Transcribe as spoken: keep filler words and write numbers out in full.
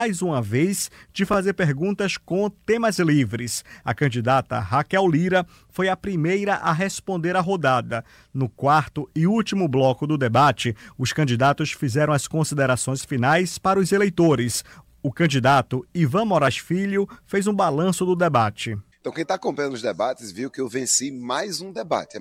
mais uma vez, de fazer perguntas com temas livres. A candidata Raquel Lira foi a primeira a responder à rodada. No quarto e último bloco do debate, os candidatos fizeram as considerações finais para os eleitores. O candidato Ivan Moraes Filho fez um balanço do debate. Então, quem está acompanhando os debates viu que eu venci mais um debate.